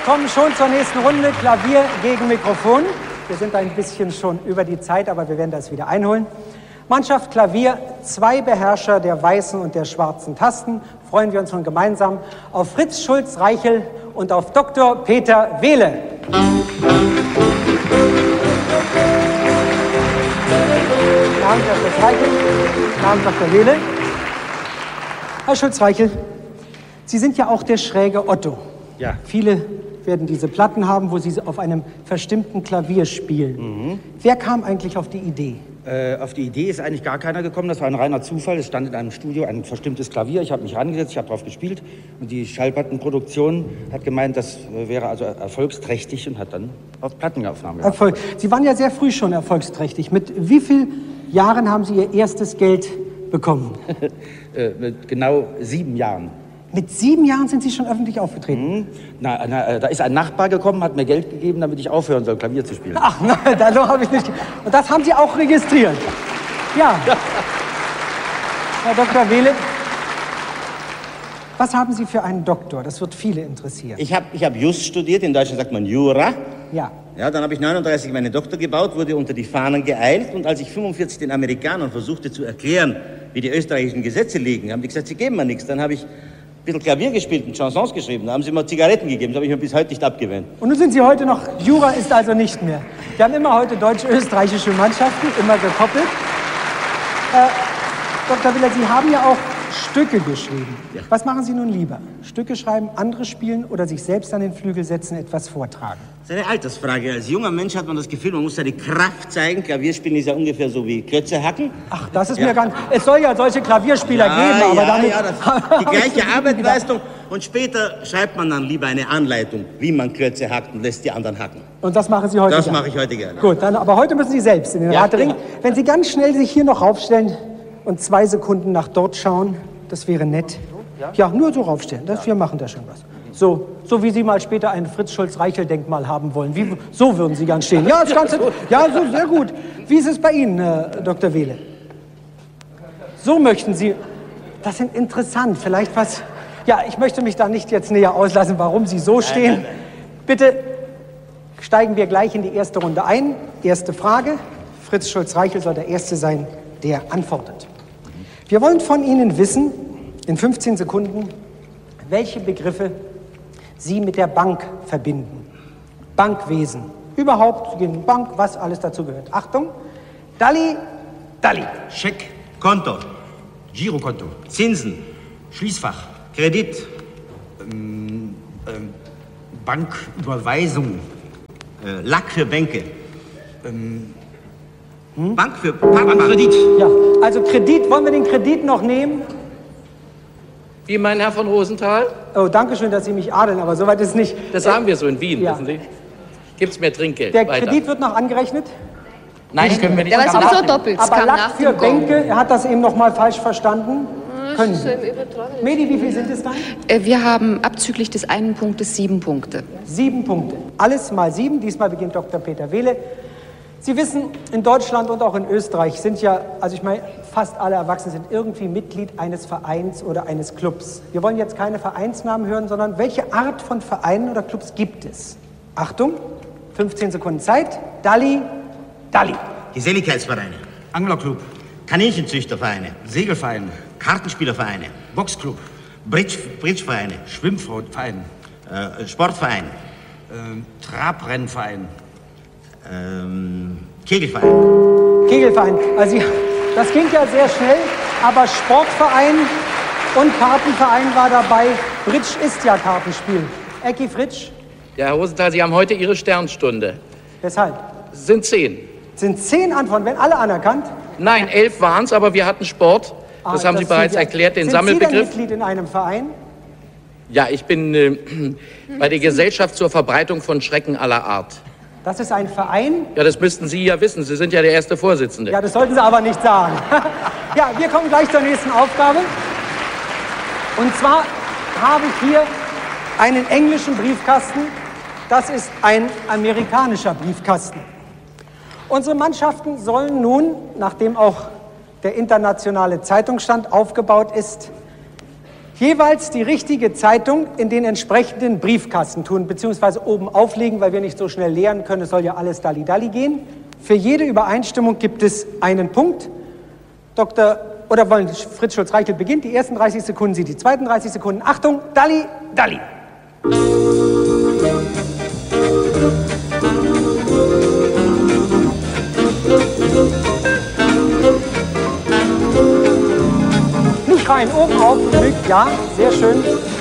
kommen schon zur nächsten Runde. Klavier gegen Mikrofon. Wir sind ein bisschen schon über die Zeit, aber wir werden das wieder einholen. Mannschaft Klavier, 2 Beherrscher der weißen und der schwarzen Tasten. Freuen wir uns nun gemeinsam auf Fritz Schulz-Reichel und auf Dr. Peter Wehle. Guten Abend, Herr Schulz-Reichel. Guten Abend, Dr. Wehle. Herr Schulz-Reichel, Sie sind ja auch der schräge Otto. Ja. Viele werden diese Platten haben, wo Sie auf einem verstimmten Klavier spielen. Wer kam eigentlich auf die Idee? Auf die Idee ist eigentlich gar keiner gekommen. Das war ein reiner Zufall. Es stand in einem Studio ein verstimmtes Klavier. Ich habe mich rangesetzt, ich habe drauf gespielt. Und die Schallplattenproduktion hat gemeint, das wäre also erfolgsträchtig und hat dann auf Plattenaufnahme gemacht. Erfolg. Sie waren ja sehr früh schon erfolgsträchtig. Mit wie vielen Jahren haben Sie Ihr erstes Geld bekommen? Mit genau 7 Jahren. Mit 7 Jahren sind Sie schon öffentlich aufgetreten? Da ist ein Nachbar gekommen, hat mir Geld gegeben, damit ich aufhören soll, Klavier zu spielen. Ach, nein, da habe ich nicht. Und das haben Sie auch registriert? Ja. Herr Dr. Wehle, was haben Sie für einen Doktor? Das wird viele interessieren. Ich hab Jus studiert, in Deutschland sagt man Jura. Ja. Ja, dann habe ich 39 meinen Doktor gebaut, wurde unter die Fahnen geeilt und als ich 45 den Amerikanern versuchte zu erklären, wie die österreichischen Gesetze liegen, haben die gesagt, sie geben mir nichts. Dann habe ich ein bisschen Klavier gespielt und Chansons geschrieben, da haben sie mir Zigaretten gegeben, das habe ich mir bis heute nicht abgewöhnt. Und nun sind Sie heute noch, Jura ist also nicht mehr. Wir haben immer heute deutsch-österreichische Mannschaften, immer gekoppelt. Dr. Wehle, Sie haben ja auch Stücke geschrieben. Ja. Was machen Sie nun lieber? Stücke schreiben, andere spielen oder sich selbst an den Flügel setzen, etwas vortragen? Das ist eine Altersfrage. Als junger Mensch hat man das Gefühl, man muss seine Kraft zeigen. Klavierspielen ist ja ungefähr so wie Klötze hacken. Ach, das ist mir ganz... Es soll ja solche Klavierspieler geben, aber damit... Die gleiche Arbeitsleistung. Und später schreibt man dann lieber eine Anleitung, wie man Klötze hackt und lässt die anderen hacken. Und das machen Sie heute Das gerne? mache ich heute gerne. Gut, dann, aber heute müssen Sie selbst in den Ratering. Ja. Wenn Sie ganz schnell sich hier noch raufstellen und 2 Sekunden nach dort schauen, das wäre nett. Ja, nur so raufstellen. Wir machen da schon was. So wie Sie mal später ein Fritz-Schulz-Reichel-Denkmal haben wollen. So würden Sie gern stehen. Ja, das Ganze, ja, so, sehr gut. Wie ist es bei Ihnen, Dr. Wehle? So möchten Sie... Das ist interessant. Vielleicht was... Ja, ich möchte mich da nicht jetzt näher auslassen, warum Sie so stehen. Bitte steigen wir gleich in die erste Runde ein. Erste Frage. Fritz Schulz-Reichel soll der Erste sein, der antwortet. Wir wollen von Ihnen wissen, in 15 Sekunden, welche Begriffe Sie mit der Bank verbinden. Bankwesen. Überhaupt, Bank, was alles dazu gehört. Achtung. Dalli. Scheck, Konto, Girokonto, Zinsen, Schließfach, Kredit, Banküberweisung, Lack für Bänke, Bank für Bankkredit. Ja, also Kredit, wollen wir den Kredit noch nehmen? Wie mein Herr von Rosenthal? Oh, danke schön, dass Sie mich adeln, aber soweit ist es nicht. Das haben wir so in Wien, ja. wissen Sie. Gibt's mehr Trinkgeld? Der Weiter. Kredit wird noch angerechnet? Nein, können wir nicht. Ja, aber es wird so doppelt. Es Aber kam Lack nach für dem Gong. Bänke, er hat das eben noch mal falsch verstanden. Können Sie. Medi, wie viel sind es dann? Wir haben abzüglich des einen Punktes 7 Punkte. 7 Punkte. Alles mal 7. Diesmal beginnt Dr. Peter Wehle. Sie wissen, in Deutschland und auch in Österreich sind ja, also ich meine, fast alle Erwachsenen sind irgendwie Mitglied eines Vereins oder eines Clubs. Wir wollen jetzt keine Vereinsnamen hören, sondern welche Art von Vereinen oder Clubs gibt es? Achtung, 15 Sekunden Zeit. Dalli. Geselligkeitsvereine, Anglerclub, Kaninchenzüchtervereine, Segelverein, Kartenspielervereine, Boxclub, Bridgevereine, Schwimmverein, Sportverein, Trabrennverein. Kegelverein. Kegelverein. Also das ging ja sehr schnell, aber Sportverein und Kartenverein war dabei. Bridge ist ja Kartenspiel. Ecki Fritsch, Ja, Herr Rosenthal, Sie haben heute Ihre Sternstunde. weshalb? Es sind 10. Sind 10 Antworten, werden alle anerkannt? Nein, 11 waren es, aber wir hatten Sport. Das haben Sie bereits sind erklärt, den sind Sammelbegriff. Sie denn Mitglied in einem Verein? Ja, ich bin bei der Gesellschaft zur Verbreitung von Schrecken aller Art. Das ist ein Verein? Ja, das müssten Sie ja wissen. Sie sind ja der erste Vorsitzende. Ja, das sollten Sie aber nicht sagen. Ja, wir kommen gleich zur nächsten Aufgabe. Und zwar habe ich hier einen englischen Briefkasten. Das ist ein amerikanischer Briefkasten. Unsere Mannschaften sollen nun, nachdem auch der internationale Zeitungsstand aufgebaut ist, jeweils die richtige Zeitung in den entsprechenden Briefkasten tun, beziehungsweise oben auflegen, weil wir nicht so schnell leeren können. Es soll ja alles dalli-dalli gehen. Für jede Übereinstimmung gibt es einen Punkt. Oder wollen Fritz Schulz-Reichel beginnt? Die ersten 30 Sekunden, Sie die zweiten 30 Sekunden. Achtung, dalli, dalli. Nicht rein, oben auf, ja, sehr schön.